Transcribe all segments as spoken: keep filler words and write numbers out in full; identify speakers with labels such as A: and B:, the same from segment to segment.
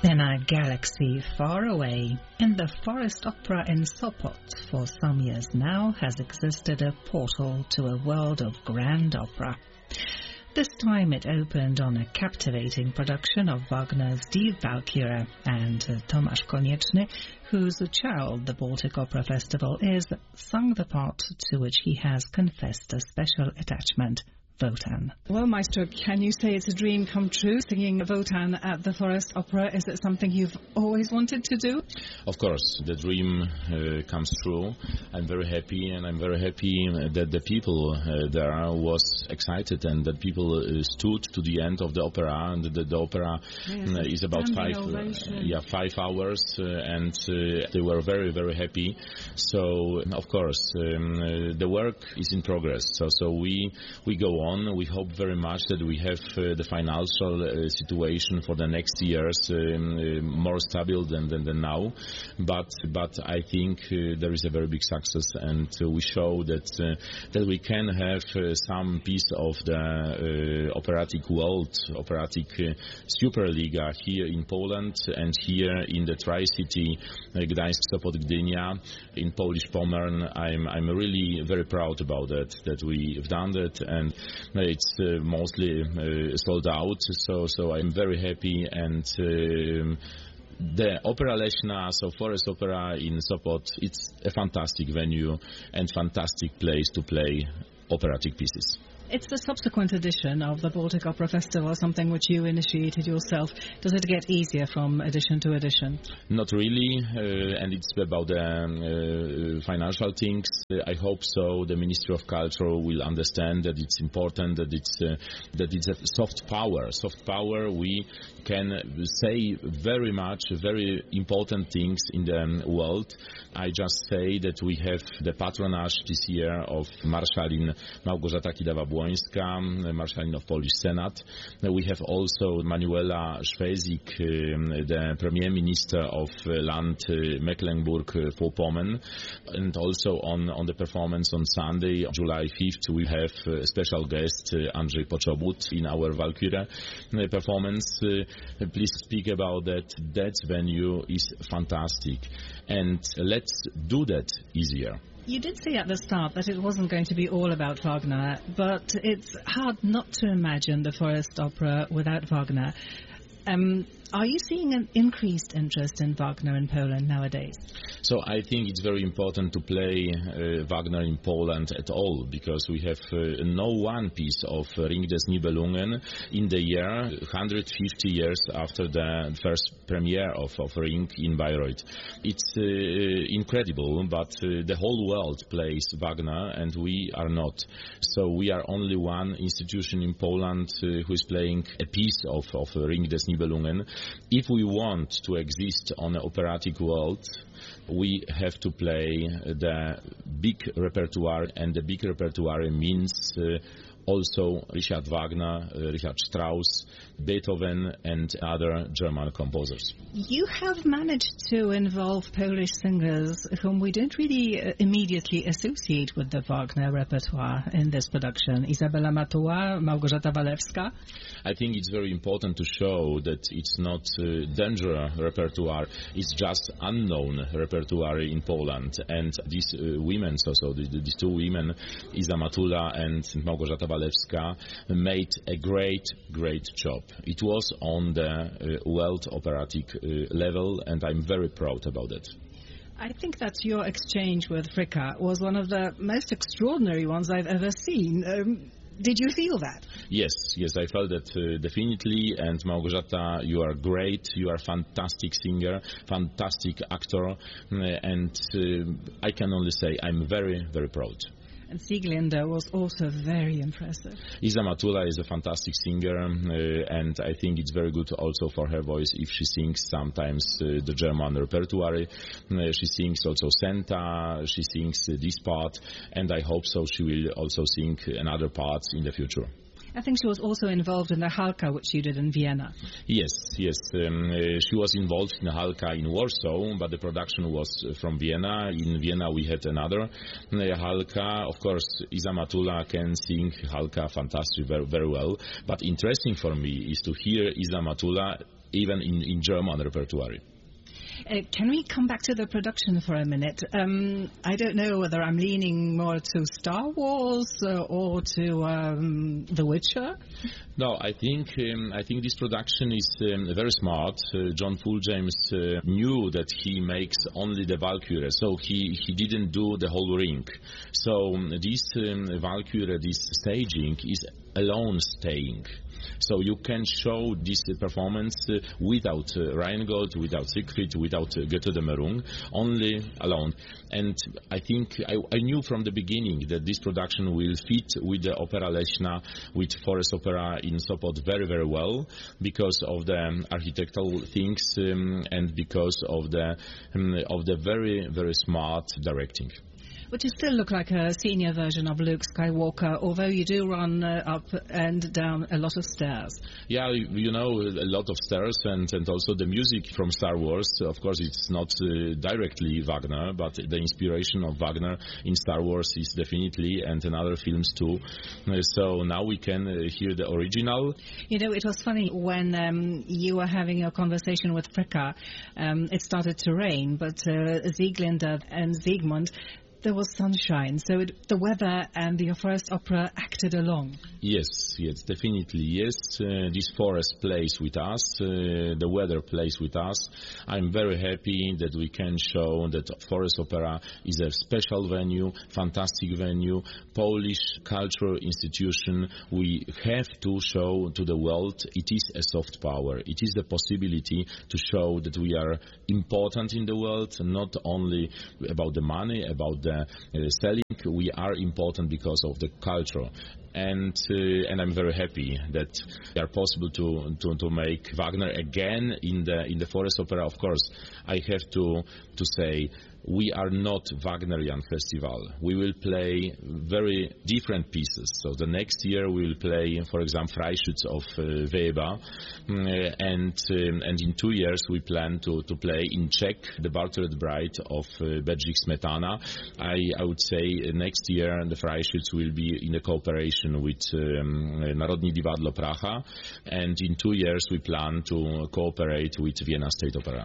A: In a galaxy far away, in the Forest Opera in Sopot for some years now has existed a portal to a world of grand opera. This time it opened on a captivating production of Wagner's Die Walküre, and uh, Tomasz Konieczny, whose child the Baltic Opera Festival is, sung the part to which he has confessed a special attachment. Wotan.
B: Well, Maestro, can you say it's a dream come true, singing Wotan at the Forest Opera? Is it something you've always wanted to do?
C: Of course, the dream uh, comes true. I'm very happy, and I'm very happy that the people uh, there was excited and that people uh, stood to the end of the opera, and the, the opera
B: yes,
C: uh, is about five, uh, yeah, five hours, uh, and uh, they were very, very happy. So, of course, um, uh, the work is in progress. So, so we we go on. We hope very much that we have uh, the financial uh, situation for the next years um, uh, more stable than, than, than now. But but I think uh, there is a very big success, and uh, we show that uh, that we can have uh, some piece of the uh, operatic world, operatic uh, Superliga here in Poland and here in the Tri-City, uh, Gdańsk, Sopot, Gdynia, in Polish Pommern. I'm I'm really very proud about that, that we've done that, and it's uh, mostly uh, sold out, so so I'm very happy. And uh, the Opera Leśna, so Forest Opera in Sopot, it's a fantastic venue and fantastic place to play operatic pieces.
B: It's the subsequent edition of the Baltic Opera Festival, something which you initiated yourself. Does it get easier from edition to edition?
C: Not really, uh, and it's about the um, uh, financial things. Uh, I hope so. The Ministry of Culture will understand that it's important, that it's uh, that it's a soft power. Soft power. We can say very much, very important things in the world. I just say that we have the patronage this year of Marszałin Małgorzata Kidawa-Błońska, Marszałin of Polish Senate. We have also Manuela Schwesig, um, the Premier Minister of uh, Land uh, Mecklenburg-Vorpommern. And also on, on the performance on Sunday, July fifth, we have a special guest, uh, Andrzej Poczobut, in our Walküre uh, performance. Uh, please speak about that. That venue is fantastic. And let's do that easier.
B: You did say at the start that it wasn't going to be all about Wagner, but it's hard not to imagine the Forest Opera without Wagner. Um, are you seeing an increased interest in Wagner in Poland nowadays?
C: So I think it's very important to play uh, Wagner in Poland at all, because we have uh, no one piece of uh, Ring des Nibelungen in the year one hundred fifty years after the first premiere of, of Ring in Bayreuth. It's uh, incredible, but uh, the whole world plays Wagner and we are not. So we are only one institution in Poland uh, who is playing a piece of, of Ring des Nibelungen. If we want to exist on the operatic world, we have to play the big repertoire, and the big repertoire means uh, also Richard Wagner, uh, Richard Strauss, Beethoven, and other German composers.
B: You have managed to involve Polish singers whom we don't really uh, immediately associate with the Wagner repertoire in this production. Izabela Matuła, Małgorzata Walewska.
C: I think it's very important to show that it's not uh, dangerous repertoire, it's just unknown repertoire in Poland. And these uh, women, so, so the, these two women, Iza Matula and Małgorzata Walewska, made a great, great job. It was on the uh, world operatic uh, level, and I'm very proud about it.
B: I think that your exchange with Fricka was one of the most extraordinary ones I've ever seen. Um, did you feel that?
C: Yes, yes, I felt that uh, definitely. And Małgorzata, you are great. You are a fantastic singer, fantastic actor, uh, and uh, I can only say I'm very, very proud.
B: And Sieglinde was also very impressive.
C: Iza Matula is a fantastic singer, uh, and I think it's very good also for her voice if she sings sometimes uh, the German repertoire. Uh, she sings also Senta, she sings uh, this part, and I hope so she will also sing another parts in the future.
B: I think she was also involved in the Halka, which you did in Vienna.
C: Yes, yes. Um, uh, she was involved in Halka in Warsaw, but the production was from Vienna. In Vienna we had another uh, Halka. Of course, Iza Matula can sing Halka fantastic, very, very well. But interesting for me is to hear Iza Matula even in, in German repertoire.
B: Uh, can we come back to the production for a minute? Um, I don't know whether I'm leaning more to Star Wars uh, or to um, The Witcher.
C: No, I think um, I think this production is um, very smart. Uh, John Fulljames uh, knew that he makes only the Valkyrie, so he, he didn't do the whole ring. So um, this um, Valkyrie, this staging is alone staying. So you can show this uh, performance uh, without uh, Rheingold, without Siegfried, without uh, Goethe de Merung, only alone. And I think I, I knew from the beginning that this production will fit with the Opera Leśna, with Forest Opera in Sopot very, very well, because of the um, architectural things um, and because of the um, of the very, very smart directing.
B: But you still look like a senior version of Luke Skywalker, although you do run uh, up and down a lot of stairs.
C: Yeah, you know, a lot of stairs, and, and also the music from Star Wars. Of course, it's not uh, directly Wagner, but the inspiration of Wagner in Star Wars is definitely, and in other films too. Uh, so now we can uh, hear the original.
B: You know, it was funny when um, you were having a conversation with Fricka. Um, it started to rain, but uh, Sieglinde and Siegmund, there was sunshine, so it, the weather and the Forest Opera acted along.
C: Yes, yes, definitely, yes. Uh, this forest plays with us, uh, the weather plays with us. I'm very happy that we can show that Forest Opera is a special venue, fantastic venue, Polish cultural institution. We have to show to the world it is a soft power. It is the possibility to show that we are important in the world, not only about the money, about the Uh, selling. We are important because of the culture, and uh, and I'm very happy that we are possible to, to to make Wagner again in the in the Forest Opera. Of course, I have to to say, we are not Wagnerian festival. We will play very different pieces. So the next year we will play, for example, Freischütz of uh, Weber, uh, and um, and in two years we plan to, to play in Czech the Bartlet Bride of uh, Bedřich Smetana. I, I would say uh, next year the Freischütz will be in a cooperation with um, Narodní divadlo Praha, and in two years we plan to cooperate with Vienna State Opera.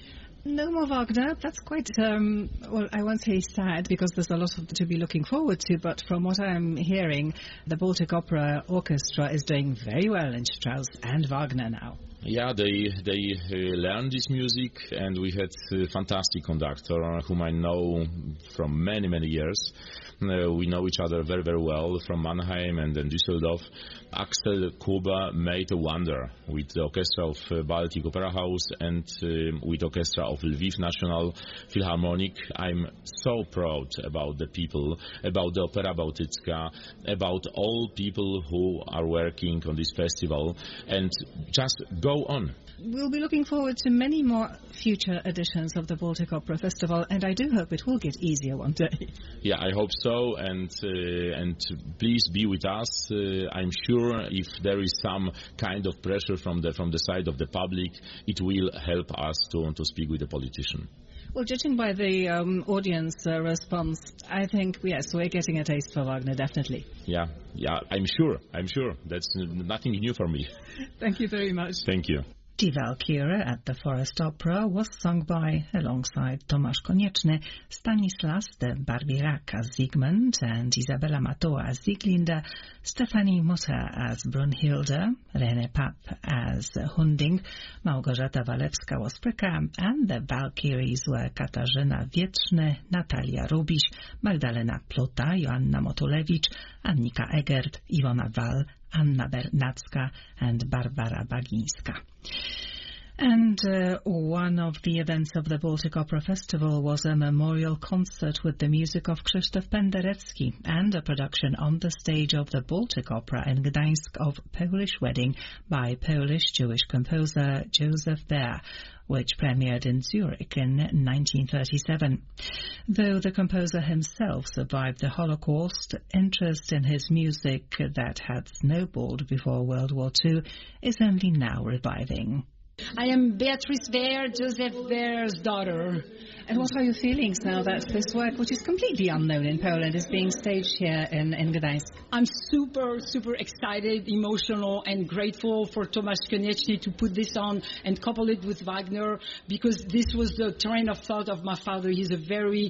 B: No more Wagner. That's quite, um, well, I won't say sad, because there's a lot of, to be looking forward to, but from what I'm hearing, the Baltic Opera Orchestra is doing very well in Strauss and Wagner now.
C: Yeah, they they uh, learned this music, and we had a fantastic conductor whom I know from many, many years. Uh, we know each other very, very well from Mannheim and then Düsseldorf. Axel Kuba made a wonder with the orchestra of uh, Baltic Opera House and uh, with orchestra of Lviv National Philharmonic. I'm so proud about the people, about the Opera Bałtycka, about all people who are working on this festival, and just go on.
B: We'll be looking forward to many more future editions of the Baltic Opera Festival, and I do hope it will get easier one day.
C: Yeah, I hope so, and uh, and please be with us. Uh, I'm sure if there is some kind of pressure from the from the side of the public, it will help us to to speak with the politician.
B: Well, judging by the um, audience uh, response, I think, yes, we're getting a taste for Wagner, definitely.
C: Yeah, yeah, I'm sure, I'm sure. That's nothing new for me.
B: Thank you very much.
C: Thank you.
A: Die Walküre at the Forest Opera was sung by, alongside Tomasz Konieczny, Stanislas de Barbirac as Siegmund and Isabella Matoa as Sieglinde, Stephanie Mutter as Brunhilde, René Papp as Hunding, Małgorzata Walewska was Fricka, and the Walkyries were Katarzyna Wietrzny, Natalia Rubiś, Magdalena Pluta, Joanna Motulewicz, Annika Egert, Iwona Wal, Anna Bernacka and Barbara Bagińska. And uh, one of the events of the Baltic Opera Festival was a memorial concert with the music of Krzysztof Penderecki and a production on the stage of the Baltic Opera in Gdańsk of Polish Wedding by Polish-Jewish composer Joseph Baer, which premiered in Zurich in nineteen thirty-seven. Though the composer himself survived the Holocaust, interest in his music that had snowballed before World War Two is only now reviving.
D: I am Beatrice Wehr, Joseph Wehr's daughter.
B: And what are your feelings now that this work, which is completely unknown in Poland, is being staged here in, in Gdańsk?
D: I'm super, super excited, emotional, and grateful for Tomasz Konieczny to put this on and couple it with Wagner, because this was the train of thought of my father. He's a very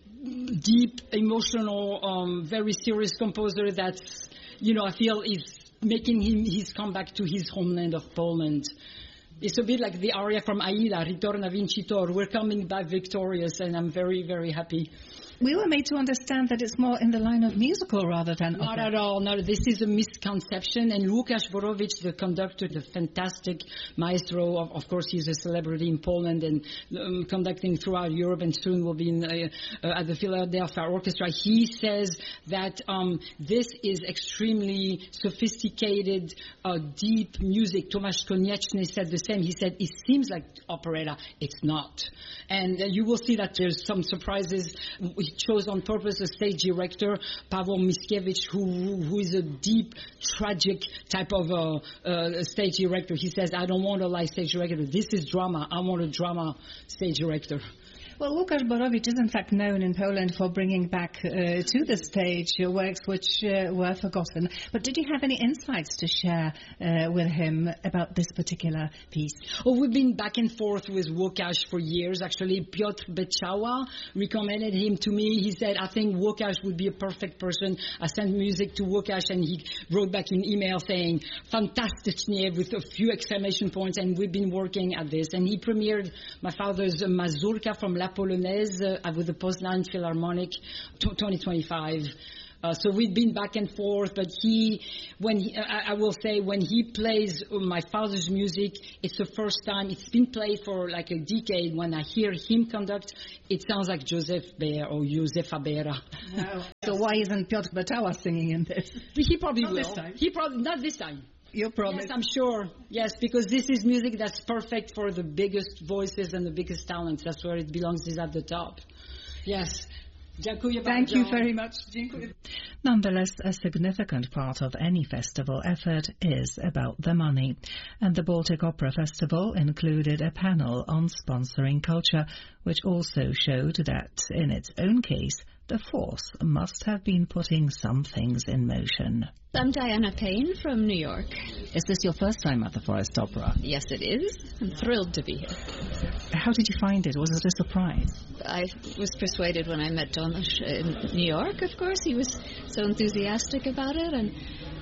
D: deep, emotional, um, very serious composer that's, you know, I feel is making him his comeback to his homeland of Poland. It's a bit like the aria from Aida, Ritorna Vincitor. We're coming back victorious, and I'm very, very happy.
B: We were made to understand that it's more in the line of musical rather than
D: Not
B: opera.
D: at all. No, this is a misconception. And Łukasz Borowicz, the conductor, the fantastic maestro, of, of course, he's a celebrity in Poland and um, conducting throughout Europe, and soon will be in, uh, uh, at the Philadelphia Orchestra. He says that um, this is extremely sophisticated, uh, deep music. Tomasz Konieczny said the same. He said, it seems like operetta. It's not. And uh, you will see that there's some surprises. We chose on purpose a stage director, Paweł Miskiewicz, who who is a deep, tragic type of uh, uh, stage director. He says, I don't want a live stage director. This is drama. I want a drama stage director.
B: Well, Łukasz Borowicz is in fact known in Poland for bringing back uh, to the stage uh, works which uh, were forgotten. But did you have any insights to share uh, with him about this particular piece?
D: Oh, we've been back and forth with Łukasz for years. Actually, Piotr Beczała recommended him to me. He said, I think Łukasz would be a perfect person. I sent music to Łukasz, and he wrote back in email saying, fantastycznie, with a few exclamation points, and we've been working at this. And he premiered my father's Mazurka from La Polonaise uh, with the Poznań Philharmonic twenty twenty-five. Uh, so we've been back and forth, but he, when he, I, I will say, when he plays my father's music, it's the first time. It's been played for like a decade. When I hear him conduct, it sounds like Joseph Behr or Josefa Behra.
B: Wow. So why isn't Piotr Beczała singing in this?
D: He probably
B: Not
D: will.
B: this time.
D: He probably not this time.
B: Your promise.
D: Yes, I'm sure. Yes, because this is music that's perfect for the biggest voices and the biggest talents. That's where it belongs, is at the top. Yes. Dziękuję
B: Thank
D: bardzo.
B: you very much. Dziękuję.
A: Nonetheless, a significant part of any festival effort is about the money. And the Baltic Opera Festival included a panel on sponsoring culture, which also showed that, in its own case, the force must have been putting some things in motion.
E: I'm Diana Payne from New York.
A: Is this your first time at the Forest Opera?
E: Yes, it is. I'm thrilled to be here.
A: How did you find it? Was it a surprise?
E: I was persuaded when I met Tomasz in New York, of course. He was so enthusiastic about it, and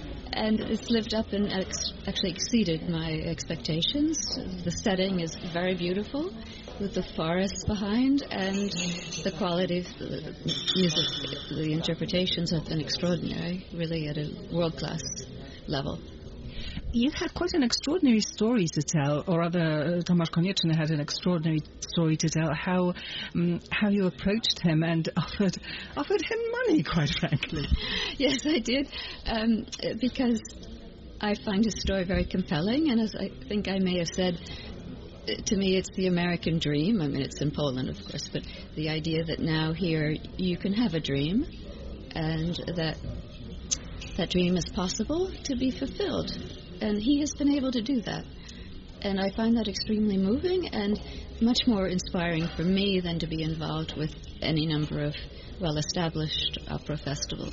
E: and it's lived up and ex- actually exceeded my expectations. The setting is very beautiful, with the forests behind, and the quality of the music, the interpretations have been extraordinary, really at a world-class level.
B: You had quite an extraordinary story to tell, or rather, uh, Tomasz Konieczny had an extraordinary story to tell, how um, how you approached him and offered offered him money, quite frankly.
E: Yes, I did, um, because I find his story very compelling, and as I think I may have said, to me it's the American dream. I mean, it's in Poland, of course, but the idea that now here you can have a dream, and that that dream is possible to be fulfilled. And he has been able to do that. And I find that extremely moving and much more inspiring for me than to be involved with any number of well-established opera festivals.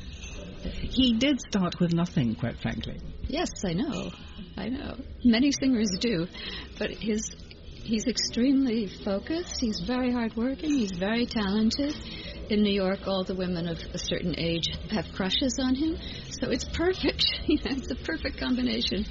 B: He did start with nothing, quite frankly.
E: Yes, I know. I know. Many singers do. But his he's extremely focused. He's very hardworking. He's very talented. In New York, all the women of a certain age have crushes on him. So it's perfect. You know, it's a perfect combination.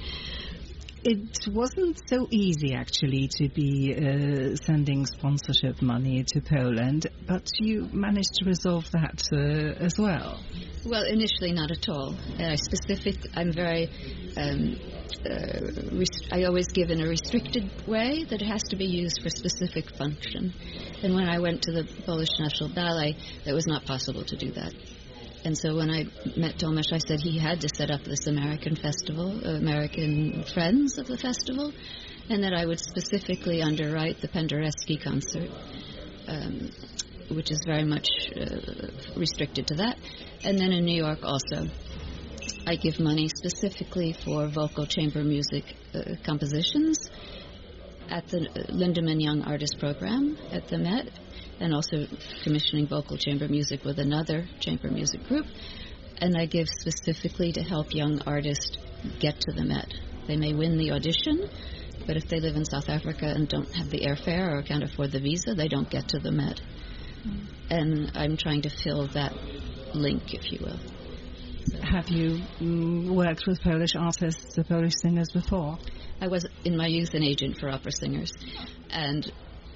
B: It wasn't so easy, actually, to be uh, sending sponsorship money to Poland, but you managed to resolve that uh, as well.
E: Well, initially not at all. Uh, specific, I'm very, um, uh, rest- I always give in a restricted way that it has to be used for specific function. And when I went to the Polish National Ballet, it was not possible to do that. And so when I met Tomasz, I said he had to set up this American festival, American Friends of the festival, and that I would specifically underwrite the Penderecki concert, um, which is very much uh, restricted to that. And then in New York also, I give money specifically for vocal chamber music uh, compositions, at the Lindemann Young Artist Program at the Met, and also commissioning vocal chamber music with another chamber music group. And I give specifically to help young artists get to the Met. They may win the audition, but if they live in South Africa and don't have the airfare or can't afford the visa, they don't get to the Met. Mm. And I'm trying to fill that link, if you will. So.
B: Have you mm, worked with Polish artists, the Polish singers before?
E: I was in my youth an agent for opera singers, and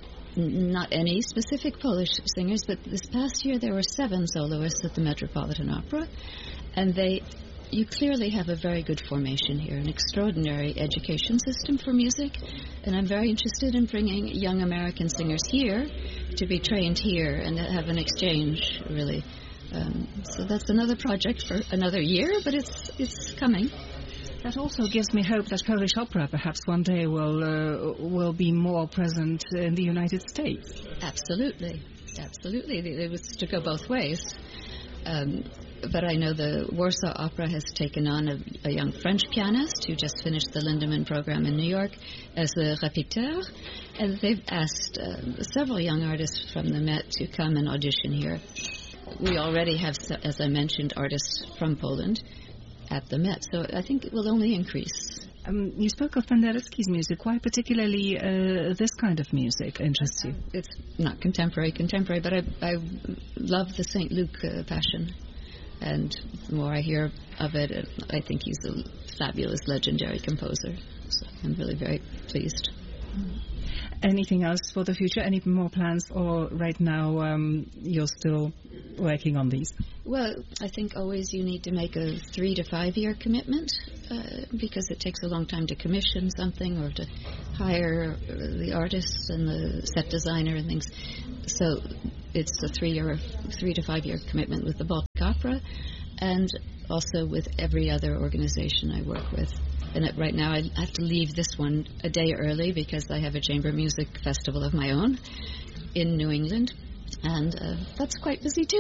E: n- not any specific Polish singers, but this past year there were seven soloists at the Metropolitan Opera, and they, you clearly have a very good formation here, an extraordinary education system for music, and I'm very interested in bringing young American singers here to be trained here and have an exchange, really. Um, so that's another project for another year, but it's it's coming.
B: That also gives me hope that Polish opera perhaps one day will uh, will be more present in the United States.
E: Absolutely, absolutely. It was to go both ways. Um, but I know the Warsaw Opera has taken on a, a young French pianist who just finished the Lindemann program in New York as a répétiteur, and they've asked uh, several young artists from the Met to come and audition here. We already have, as I mentioned, artists from Poland at the Met, so I think it will only increase.
B: Um, you spoke of Penderecki's music. Why particularly uh, this kind of music interests you?
E: It's not contemporary, contemporary, but I, I love the Saint Luke uh, Passion, and the more I hear of it, I think he's a fabulous, legendary composer, so I'm really very pleased.
B: Mm. Anything else for the future? Any more plans, or right now um, you're still working on these?
E: Well, I think always you need to make a three to five year commitment uh, because it takes a long time to commission something or to hire the artists and the set designer and things. So it's a three year, three to five year commitment with the Baltic Opera, and also with every other organization I work with. And right now I have to leave this one a day early because I have a chamber music festival of my own in New England, and uh, that's quite busy too.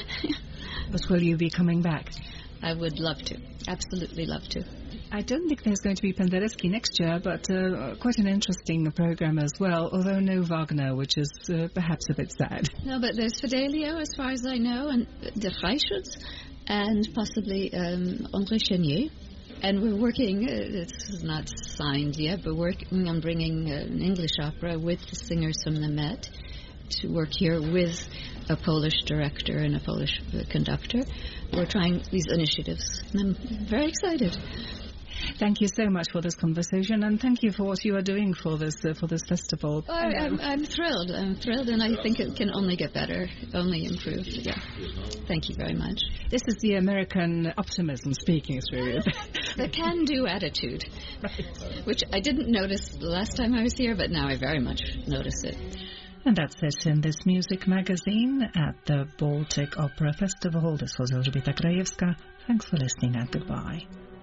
B: But will you be coming back?
E: I would love to, absolutely love to.
B: I don't think there's going to be Penderecki next year, but uh, quite an interesting program as well, although no Wagner, which is uh, perhaps a bit sad.
E: No, but there's Fidelio as far as I know, and De Freischütz, and possibly um, André Chenier. And we're working, it's not signed yet, but working on bringing an English opera with the singers from the Met to work here with a Polish director and a Polish conductor. We're trying these initiatives, and I'm very excited.
B: Thank you so much for this conversation, and thank you for what you are doing for this uh, for this festival.
E: Oh, I, I'm, I'm thrilled. I'm thrilled, and I think it can only get better, only improve. Yeah. Thank you very much.
B: This is the American optimism speaking through you.
E: The can-do attitude, right, which I didn't notice the last time I was here, but now I very much notice it.
A: And that's it in this music magazine at the Baltic Opera Festival. This was Elżbieta Krajewska. Thanks for listening and goodbye.